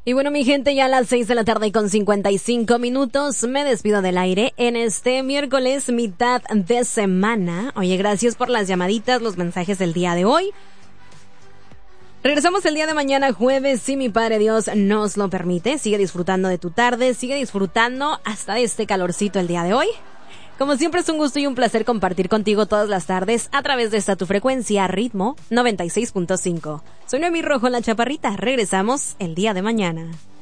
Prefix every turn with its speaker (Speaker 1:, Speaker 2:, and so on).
Speaker 1: Y bueno, mi gente, ya a las 6 de la tarde con 55 minutos me despido del aire en este miércoles, mitad de semana. Oye, gracias por las llamaditas, los mensajes del día de hoy. Regresamos el día de mañana, jueves, si mi Padre Dios nos lo permite. Sigue disfrutando de tu tarde, sigue disfrutando hasta de este calorcito el día de hoy. Como siempre es un gusto y un placer compartir contigo todas las tardes a través de esta tu frecuencia Ritmo 96.5. Soy Noemí Rojo, la Chaparrita. Regresamos el día de mañana.